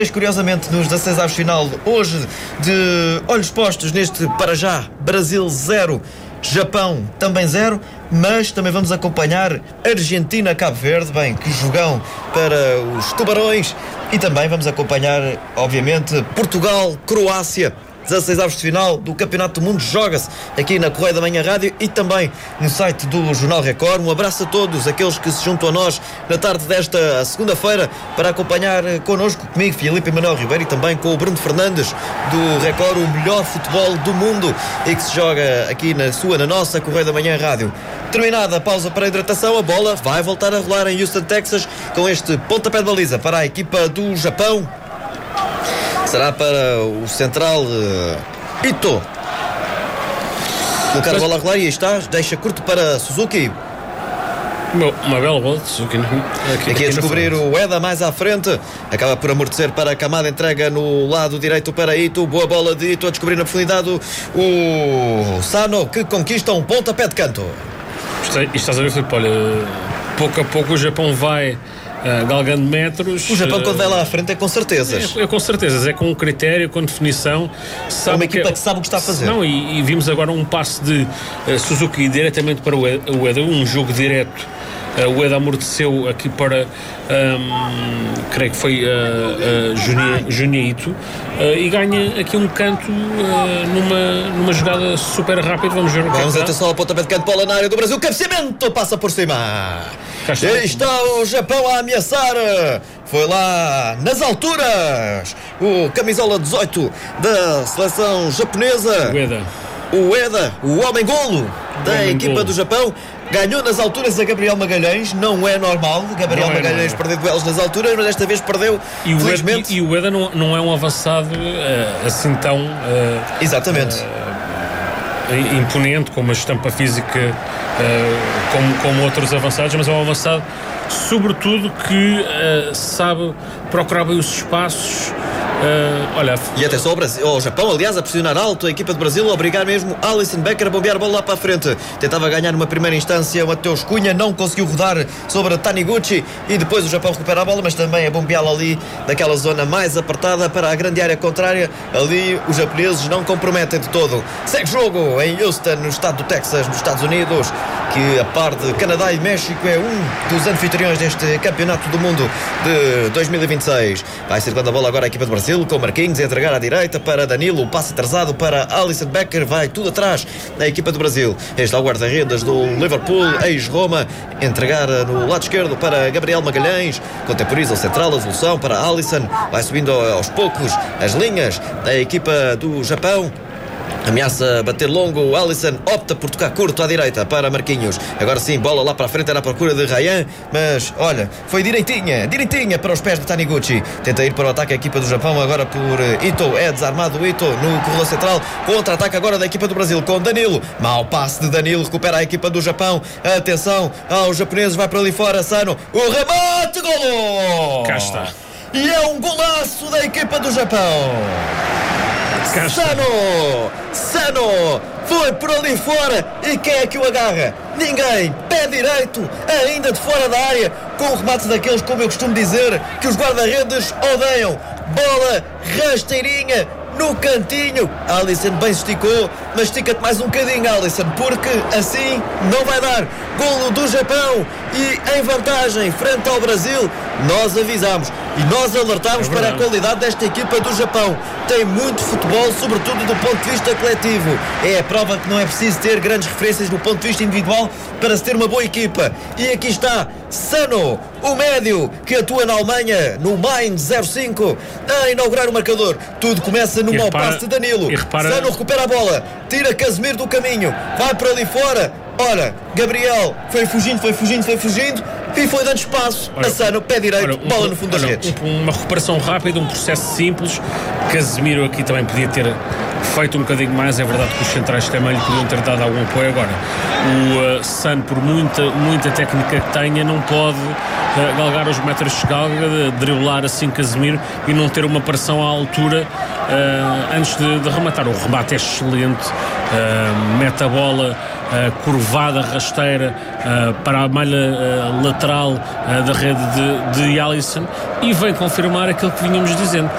Curiosamente, nos 16 avos final, hoje, de olhos postos neste para já, Brasil 0, Japão também 0, mas também vamos acompanhar Argentina-Cabo Verde, bem, que jogão para os tubarões, e também vamos acompanhar, obviamente, Portugal-Croácia. 16 avos de final do Campeonato do Mundo joga-se aqui na Correia da Manhã Rádio e também no site do Jornal Record. Um abraço a todos aqueles que se juntam a nós na tarde desta segunda-feira para acompanhar connosco, comigo, Filipe Manuel Ribeiro, e também com o Bruno Fernandes do Record, o melhor futebol do mundo e que se joga aqui na nossa Correia da Manhã Rádio. Terminada a pausa para a hidratação, a bola vai voltar a rolar em Houston, Texas, com este pontapé de baliza para a equipa do Japão. Será para o central Ito. Colocar a bola a rolar e aí está, deixa curto para Suzuki. Uma bela bola de Suzuki. Aqui a descobrir o Eda mais à frente. Acaba por amortecer para a Kamada, entrega no lado direito para Ito. Boa bola de Ito a descobrir na profundidade o Sano, que conquista um pontapé de canto. Estás a ver, Filipe? Olha, pouco a pouco o Japão vai galgando metros. O Japão, quando vai lá à frente, é com certezas. É com certezas, é com critério, com definição. É uma equipa que sabe o que está a fazer. Não, e vimos agora um passe de Suzuki diretamente para o Eda, um jogo direto. O Eda amorteceu aqui para creio que foi Junito, e ganha aqui um canto numa jogada super rápida. Vamos ver o que Vamos atenção ao pontapé de canto, bola na área do Brasil, cabeceamento, passa por cima. Está o Japão a ameaçar. Foi lá nas alturas o camisola 18 da seleção japonesa, o Eda, o homem-golo da equipa do Japão. Ganhou nas alturas a Gabriel Magalhães. Não é normal Gabriel Magalhães perder duelos nas alturas, mas desta vez perdeu, felizmente. E o Eda não é um avançado assim tão exatamente imponente, com uma estampa física como outros avançados, mas é um avançado sobretudo que sabe procurar bem os espaços. E atenção ao Japão, aliás, a pressionar alto a equipa do Brasil, a obrigar mesmo Alisson Becker a bombear a bola lá para a frente. Tentava ganhar numa primeira instância o Mateus Cunha, não conseguiu rodar sobre Taniguchi e depois o Japão recupera a bola, mas também a bombeá-la ali naquela zona mais apertada para a grande área contrária. Ali os japoneses não comprometem de todo. Segue jogo em Houston, no estado do Texas, nos Estados Unidos, que a par de Canadá e México é um dos anfitriões deste Campeonato do Mundo de 2026. Vai circulando a bola agora a equipa do Brasil, com Marquinhos a entregar à direita para Danilo, o passe atrasado para Alisson Becker, vai tudo atrás da equipa do Brasil. Este é o guarda-redes do Liverpool, ex-Roma, entregar no lado esquerdo para Gabriel Magalhães, contemporiza o central, a evolução para Alisson, vai subindo aos poucos as linhas da equipa do Japão. Ameaça bater longo, o Alisson opta por tocar curto à direita para Marquinhos. Agora sim, bola lá para a frente, era à procura de Ryan, mas olha, foi direitinha para os pés de Taniguchi. Tenta ir para o ataque a equipa do Japão, agora por Ito, é desarmado o Ito no corredor central. Contra-ataque agora da equipa do Brasil com Danilo. Mau passe de Danilo, recupera a equipa do Japão. Atenção aos japoneses, vai para ali fora, Sano, o remate, golo! Cá está. E é um golaço da equipa do Japão. Sano foi por ali fora e quem é que o agarra? Ninguém. Pé direito, ainda de fora da área, com um remate daqueles, como eu costumo dizer, que os guarda-redes odeiam. Bola rasteirinha no cantinho. Alisson bem se esticou, mas estica-te mais um bocadinho, Alisson, porque assim não vai dar. Golo do Japão e em vantagem frente ao Brasil. Nós avisámos e nós alertámos para a qualidade desta equipa do Japão. Tem muito futebol, sobretudo do ponto de vista coletivo. É a prova que não é preciso ter grandes referências do ponto de vista individual para se ter uma boa equipa. E aqui está Sano, o médio que atua na Alemanha, no Mainz 05, a inaugurar o marcador. Tudo começa no mau passe de Danilo. Sano recupera a bola, tira Casemiro do caminho, vai para ali fora. Ora, Gabriel foi fugindo e foi dando espaço a Sano, pé direito, bola no fundo das redes. Uma recuperação rápida, um processo simples. Casemiro aqui também podia ter feito um bocadinho mais. É verdade que os centrais também lhe podiam ter dado algum apoio. Agora, o Sano, por muita técnica que tenha, não pode galgar os metros de galga, driblar assim Casemiro e não ter uma pressão à altura antes de rematar. O remate é excelente, mete a bola curvada, rasteira para a malha lateral da rede de Alisson e vem confirmar aquilo que vínhamos dizendo.